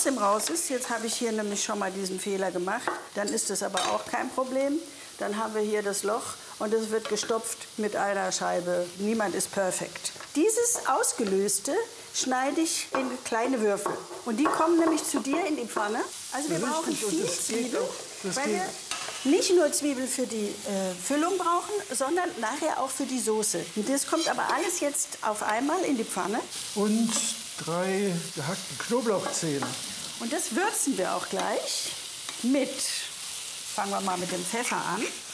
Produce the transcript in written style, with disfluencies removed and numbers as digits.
im raus ist. Jetzt habe ich hier nämlich schon mal diesen Fehler gemacht. Dann ist das aber auch kein Problem. Dann haben wir hier das Loch und es wird gestopft mit einer Scheibe. Niemand ist perfekt. Dieses Ausgelöste schneide ich in kleine Würfel. Und die kommen nämlich zu dir in die Pfanne. Also wir brauchen viel Zwiebel, weil wir nicht nur Zwiebel für die Füllung brauchen, sondern nachher auch für die Soße. Und das kommt aber alles jetzt auf einmal in die Pfanne. Und 3 gehackte Knoblauchzehen. Und das würzen wir auch gleich mit, fangen wir mal mit dem Pfeffer an.